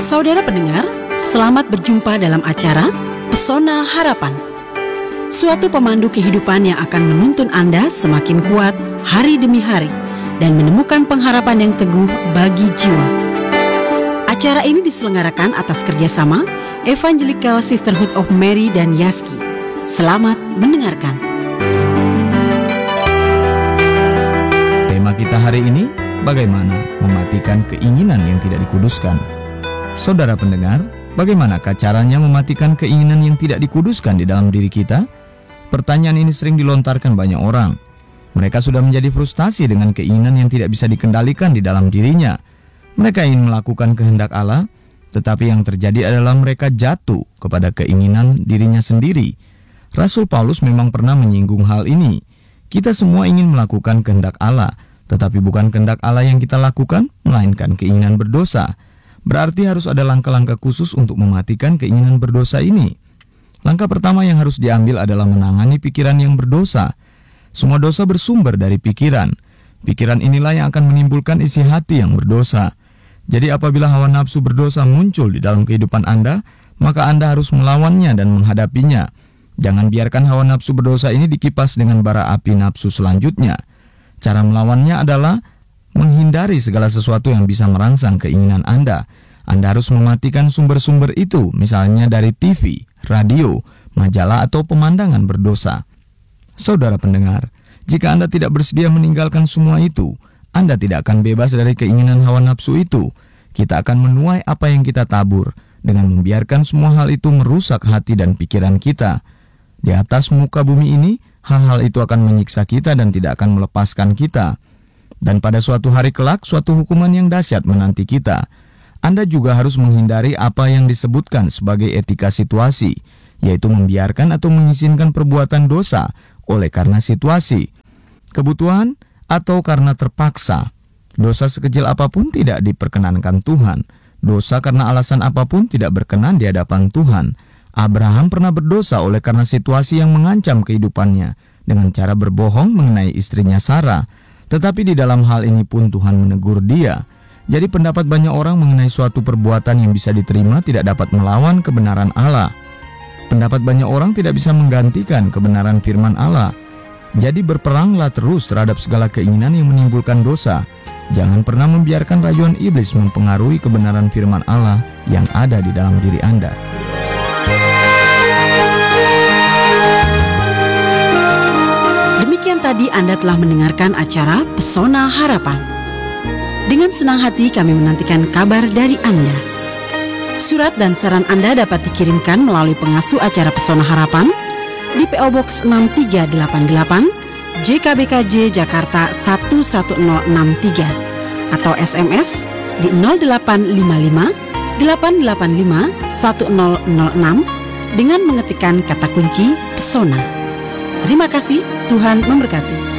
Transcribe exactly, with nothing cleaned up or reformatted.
Saudara pendengar, selamat berjumpa dalam acara Pesona Harapan. Suatu pemandu kehidupan yang akan menuntun Anda semakin kuat hari demi hari dan menemukan pengharapan yang teguh bagi jiwa. Acara ini diselenggarakan atas kerjasama Evangelical Sisterhood of Mary dan Yaski. Selamat mendengarkan. Tema kita hari ini, bagaimana mematikan keinginan yang tidak dikuduskan. Saudara pendengar, bagaimanakah caranya mematikan keinginan yang tidak dikuduskan di dalam diri kita? Pertanyaan ini sering dilontarkan banyak orang. Mereka sudah menjadi frustasi dengan keinginan yang tidak bisa dikendalikan di dalam dirinya. Mereka ingin melakukan kehendak Allah, tetapi yang terjadi adalah mereka jatuh kepada keinginan dirinya sendiri. Rasul Paulus memang pernah menyinggung hal ini. Kita semua ingin melakukan kehendak Allah, tetapi bukan kehendak Allah yang kita lakukan, melainkan keinginan berdosa. Berarti harus ada langkah-langkah khusus untuk mematikan keinginan berdosa ini. Langkah pertama yang harus diambil adalah menangani pikiran yang berdosa. Semua dosa bersumber dari pikiran. Pikiran inilah yang akan menimbulkan isi hati yang berdosa. Jadi apabila hawa nafsu berdosa muncul di dalam kehidupan Anda, maka Anda harus melawannya dan menghadapinya. Jangan biarkan hawa nafsu berdosa ini dikipas dengan bara api nafsu selanjutnya. Cara melawannya adalah menghindari segala sesuatu yang bisa merangsang keinginan Anda. Anda harus mematikan sumber-sumber itu, misalnya dari T V, radio, majalah, atau pemandangan berdosa. Saudara pendengar, jika Anda tidak bersedia meninggalkan semua itu, Anda tidak akan bebas dari keinginan hawa nafsu itu. Kita akan menuai apa yang kita tabur, dengan membiarkan semua hal itu merusak hati dan pikiran kita. Di atas muka bumi ini, hal-hal itu akan menyiksa kita dan tidak akan melepaskan kita. Dan pada suatu hari kelak, suatu hukuman yang dahsyat menanti kita. Anda juga harus menghindari apa yang disebutkan sebagai etika situasi, yaitu membiarkan atau mengizinkan perbuatan dosa oleh karena situasi, kebutuhan, atau karena terpaksa. Dosa sekecil apapun tidak diperkenankan Tuhan. Dosa karena alasan apapun tidak berkenan di hadapan Tuhan. Abraham pernah berdosa oleh karena situasi yang mengancam kehidupannya dengan cara berbohong mengenai istrinya Sarah. Tetapi di dalam hal ini pun Tuhan menegur dia. Jadi pendapat banyak orang mengenai suatu perbuatan yang bisa diterima tidak dapat melawan kebenaran Allah. Pendapat banyak orang tidak bisa menggantikan kebenaran firman Allah. Jadi berperanglah terus terhadap segala keinginan yang menimbulkan dosa. Jangan pernah membiarkan rayuan iblis mempengaruhi kebenaran firman Allah yang ada di dalam diri Anda. Demikian tadi Anda telah mendengarkan acara Pesona Harapan. Dengan senang hati kami menantikan kabar dari Anda. Surat dan saran Anda dapat dikirimkan melalui pengasuh acara Pesona Harapan di P O Box enam tiga delapan delapan J K B K J Jakarta satu satu nol enam tiga atau S M S di nol delapan lima lima delapan delapan lima satu nol nol enam dengan mengetikkan kata kunci Pesona. Terima kasih, Tuhan memberkati.